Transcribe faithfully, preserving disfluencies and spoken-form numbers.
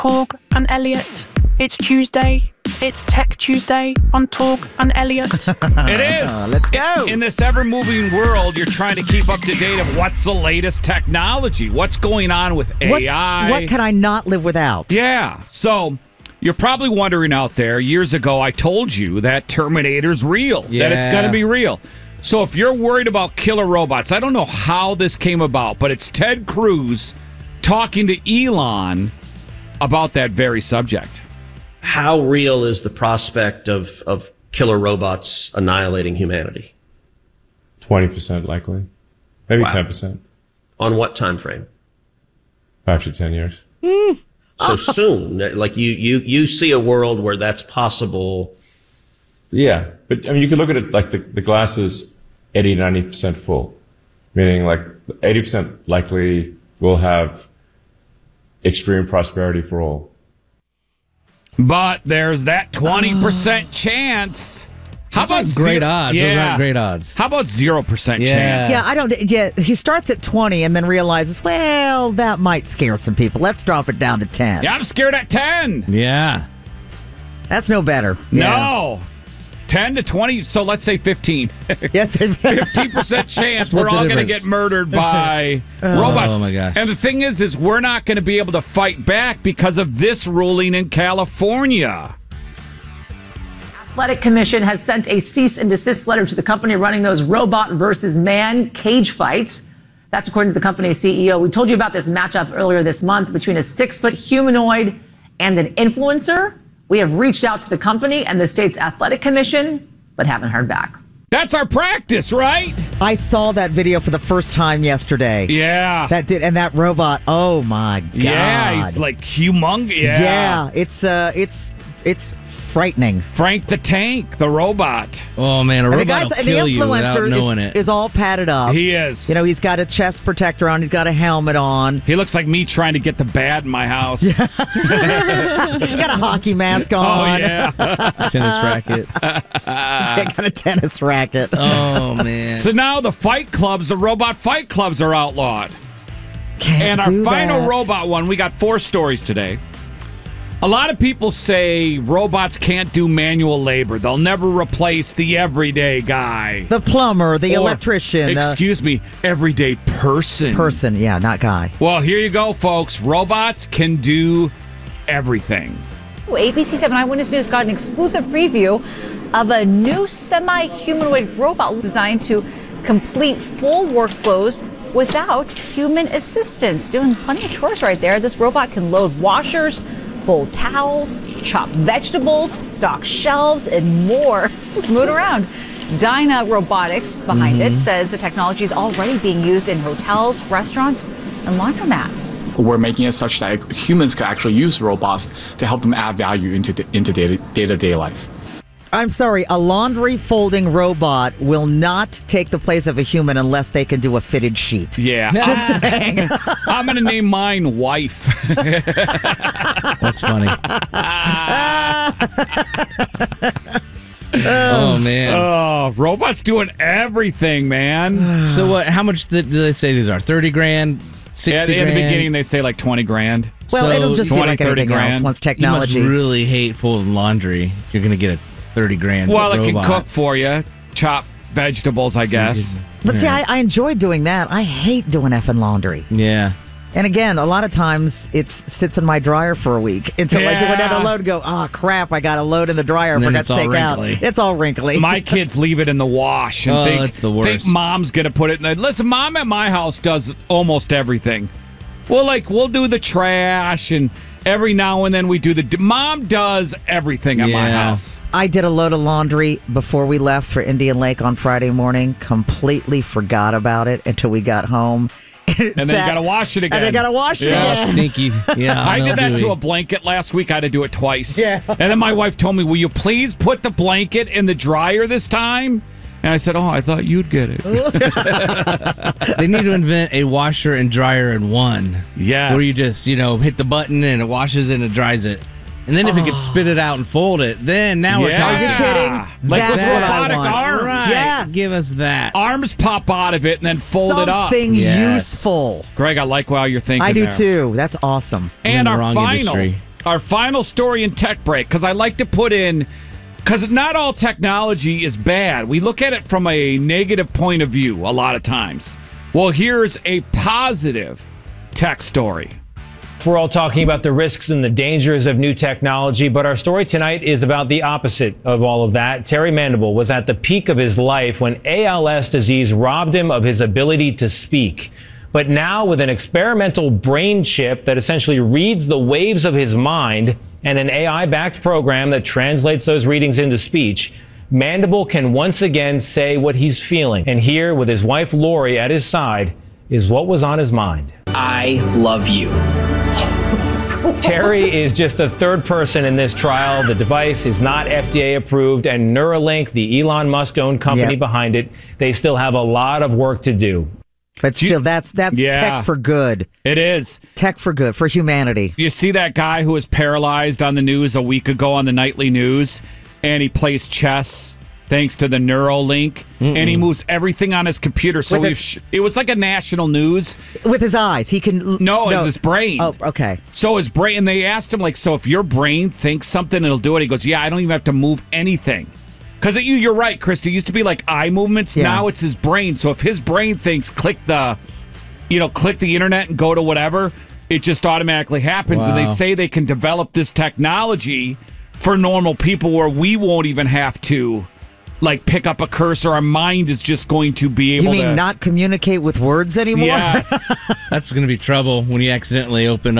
Torg and Elliot. It's Tuesday. It's Tech Tuesday on Torg and Elliot. It is. Let's go. In this ever-moving world, you're trying to keep up to date of what's the latest technology, what's going on with A I. What, what can I not live without? Yeah. So you're probably wondering out there, years ago, I told you that Terminator's real, Yeah. that it's going to be real. So if you're worried about killer robots, I don't know how this came about, but it's Ted Cruz talking to Elon about that very subject. How real is the prospect of, of killer robots annihilating humanity? twenty percent likely. Maybe Wow. ten percent. On what time frame? Five to ten years. So soon. Like you, you, you see a world where that's possible. Yeah. But I mean, you could look at it like the, the glass is eighty, ninety percent full. Meaning like eighty percent likely will have extreme prosperity for all. But there's that twenty percent chance. How Those about aren't great zero- odds? Yeah. Those aren't great odds. How about zero percent Yeah. chance? Yeah, I don't. Yeah, he starts at twenty and then realizes, well, that might scare some people. Let's drop it down to ten. Yeah, I'm scared at ten. Yeah. That's no better. Yeah. No. ten to twenty, so let's say fifteen. Yes. fifty percent chance Split we're the all going to difference. get murdered by robots. Oh, my gosh. And the thing is, is we're not going to be able to fight back because of this ruling in California. Athletic Commission has sent a cease and desist letter to the company running those robot versus man cage fights. That's according to the company's C E O. We told you about this matchup earlier this month between a six-foot humanoid and an influencer. We have reached out to the company and the state's athletic commission, but haven't heard back. That's our practice, right? I saw that video for the first time yesterday. Yeah. That did, and that robot. Oh my god. Yeah, he's like humongous. Yeah. Yeah, it's uh, it's it's frightening. Frank the Tank, the robot. Oh, man. A And the robot guy's will and the kill you without influencer knowing is, it. is all padded up. He is. You know, he's got a chest protector on. He's got a helmet on. He looks like me trying to get the bad in my house. He's got a hockey mask on. Oh, yeah. Tennis racket. Got a tennis racket. Oh, man. So now the fight clubs, the robot fight clubs are outlawed. Can't And our do final that. robot one, we got four stories today. A lot of people say robots can't do manual labor. They'll never replace the everyday guy. The plumber, the Or, electrician, the Excuse me, everyday person. person. Yeah, not guy. Well, here you go, folks. Robots can do everything. A B C seven Eyewitness News got an exclusive preview of a new semi-humanoid robot designed to complete full workflows without human assistance. Doing plenty of chores right there. This robot can load washers, fold towels, chop vegetables, stock shelves, and more. Just move it around. Dyna Robotics behind Mm-hmm. it says the technology is already being used in hotels, restaurants, and laundromats. We're making it such that humans can actually use robots to help them add value into the, into day- day-to-day life. I'm sorry, a laundry folding robot will not take the place of a human unless they can do a fitted sheet. Yeah. Just saying. I'm going to name mine Wife. That's funny. Oh, man. Oh, robots doing everything, man. So what? How much th- do they say these are? thirty grand? sixty At, at grand? the beginning, they say like twenty grand. Well, So it'll just be twenty, like thirty anything else grand. once You technology. must really hate folding laundry if you're going to get a thirty grand Well, it robot. can cook for you, chop vegetables, I guess. But see, I, I enjoy doing that. I hate doing effing laundry. Yeah. And again, a lot of times it sits in my dryer for a week until I do Yeah. another load and go, oh, crap, I got a load in the dryer I And then forgot it's to all take out. wrinkly. It's all wrinkly. My kids leave it in the wash and Oh, think, it's the worst. think mom's going to put it in the... Listen, mom at my house does almost everything. Well, like, we'll do the trash, and every now and then we do the... Mom does everything at my Yeah. house. I did a load of laundry before we left for Indian Lake on Friday morning. Completely forgot about it until we got home. And, it And then you sat- got to wash it again. And I got to wash it Yeah. again. Stinky. Yeah. I did that mildewy. to a blanket last week. I had to do it twice. Yeah. And then my wife told me, will you please put the blanket in the dryer this time? And I said, oh, I thought you'd get it. They need to invent a washer and dryer in one. Yes. Where you just, you know, hit the button and it washes it and it dries it. And then if it could spit it out and fold it, then now we're Yeah. talking. Are you kidding? Like That's with what I robotic want. arms. Right. Yes. Give us that. Arms pop out of it and then fold it up. Something Yes. useful. Greg, I like how you're thinking I do there. too. That's awesome. And in the our wrong final industry. our final story in tech break, because I like to put in, because not all technology is bad. We look at it from a negative point of view a lot of times. Well, here's a positive tech story. We're all talking about the risks and the dangers of new technology, but our story tonight is about the opposite of all of that. Terry Mandible was at the peak of his life when A L S disease robbed him of his ability to speak. But now, with an experimental brain chip that essentially reads the waves of his mind and an A I-backed program that translates those readings into speech, Mandible can once again say what he's feeling. And here, with his wife Lori at his side, is what was on his mind. I love you. Terry is just a third person in this trial. The device is not F D A approved, and Neuralink, the Elon Musk-owned company Yep. behind it, they still have a lot of work to do. But still, that's that's Yeah. tech for good. It is. Tech for good, for humanity. You see that guy who was paralyzed on the news a week ago on the nightly news, and he plays chess thanks to the Neuralink, Mm-mm. and he moves everything on his computer. So With we've his- sh- it was like a national news. With his eyes, he can... No, no. in his brain. Oh, okay. So his brain, and they asked him, like, so if your brain thinks something, it'll do it. He goes, yeah, I don't even have to move anything. Because you, you're right, Christy. It used to be like eye movements. Yeah. Now it's his brain. So if his brain thinks click the, you know, click the internet and go to whatever, it just automatically happens. And they Wow. say they can develop this technology for normal people where we won't even have to, like, pick up a cursor. Our mind is just going to be able You mean to not communicate with words anymore? Yes. That's going to be trouble when you accidentally open